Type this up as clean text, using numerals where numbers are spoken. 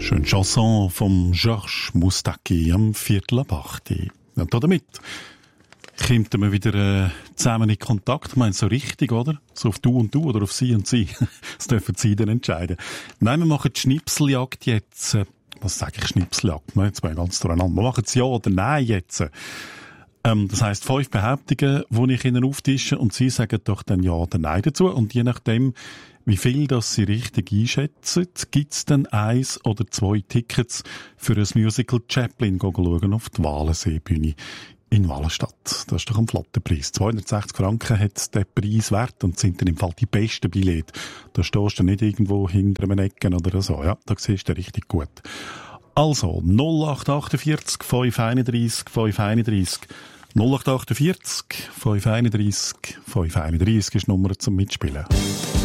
Schöne Chanson vom Georges Moustaki am 7:45. Und damit kommt man wieder zusammen in Kontakt. Ich meine, so richtig, oder? So auf du und du oder auf sie und sie. Das dürfen sie dann entscheiden. Nein, wir machen die Schnipseljagd jetzt. Was sage ich, Schnipseljagd? Jetzt bin ich ganz durcheinander. Wir machen es ja oder nein jetzt. Das heisst 5 Behauptungen, die ich ihnen auftische und sie sagen doch dann ja oder nein dazu. Und je nachdem, wie viel das sie richtig einschätzen, gibt es dann 1 oder 2 Tickets für ein Musical Chaplin schauen auf die Walenseebühne in Wallenstadt. Das ist doch ein flotter Preis. 260 Franken hat der Preis wert und sind dann im Fall die besten Billette. Da stehst du nicht irgendwo hinter einem Ecken oder so. Ja, da siehst du richtig gut. Also 0848 531 531 0848 531 531 ist die Nummer zum Mitspielen.